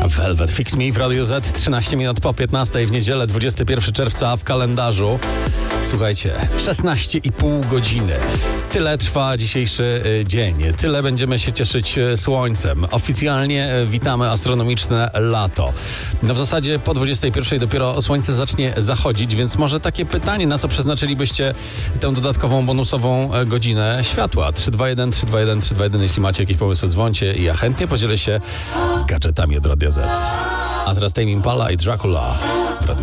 Velvet Fix Me w Radio Z, 13 minut po 15 w niedzielę, 21 czerwca w kalendarzu. Słuchajcie, 16,5 godziny. Tyle trwa dzisiejszy dzień. Tyle będziemy się cieszyć słońcem. Oficjalnie witamy astronomiczne lato. No w zasadzie po 21 dopiero słońce zacznie zachodzić, więc może takie pytanie, na co przeznaczylibyście tę dodatkową, bonusową godzinę światła? 321, 321, 321. Jeśli macie jakieś pomysły, dzwońcie i ja chętnie podzielę się gadżetami od Radia Z. A teraz Tame Impala i Dracula w Radiu